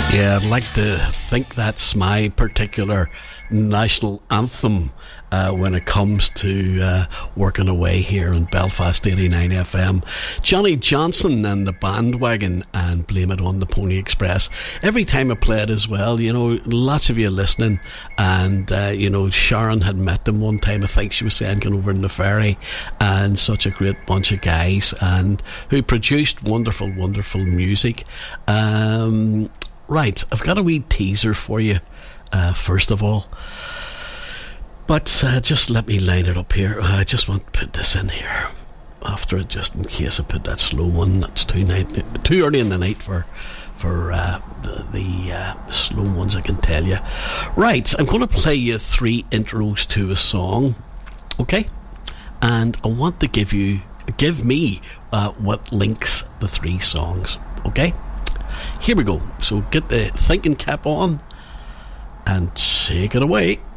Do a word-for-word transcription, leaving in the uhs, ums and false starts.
Yeah, I'd like to think that's my particular national anthem uh, when it comes to uh, working away here in Belfast eighty-nine F M. Johnny Johnson and the Bandwagon and Blame It on the Pony Express. Every time I play it as well, you know, lots of you listening, and uh, you know, Sharon had met them one time, I think she was saying, going over in the ferry, and such a great bunch of guys, and who produced wonderful, wonderful music. Um... Right, I've got a wee teaser for you, uh, first of all. But uh, just let me line it up here. I just want to put this in here after it, just in case I put that slow one. That's too night, too early in the night for for uh, the, the uh, slow ones, I can tell you. Right, I'm going to play you three intros to a song, okay? And I want to give you, give me uh, what links the three songs, okay? Here we go. So get the thinking cap on and take it away.